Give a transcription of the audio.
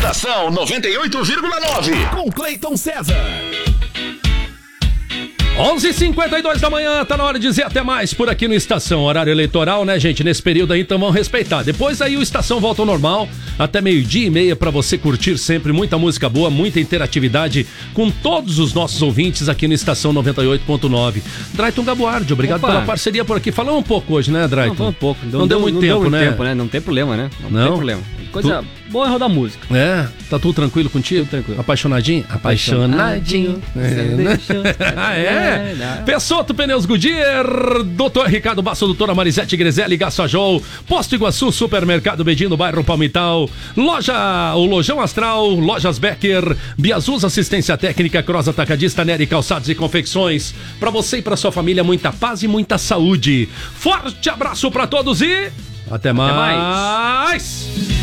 Estação 98,9. Com Cleiton César. 11h52 da manhã, tá na hora de dizer até mais por aqui no Estação. Horário eleitoral, né, gente? Nesse período aí, então vamos respeitar. Depois aí o Estação volta ao normal, até 12h30 pra você curtir sempre muita música boa, muita interatividade com todos os nossos ouvintes aqui no Estação 98.9. Drayton Gabuardi, obrigado pela parceria por aqui. Falamos um pouco hoje, né, Drayton? Não, um pouco. Não deu muito tempo, né? Não tem problema, né? Não tem problema. Coisa boa é rodar música. É, tá tudo tranquilo contigo? Tudo tranquilo. Apaixonadinho? Apaixonadinho. Pessotto Pneus Goodyear, Dr. Ricardo Basso, doutora Marisete Grezelli, Gassajol, Posto Iguaçu, Supermercado Bedinho no bairro Palmital, o Lojão Astral, Lojas Becker, Biazus Assistência Técnica, Cross Atacadista, Nery Calçados e Confecções. Pra você e pra sua família, muita paz e muita saúde. Forte abraço pra todos e até mais.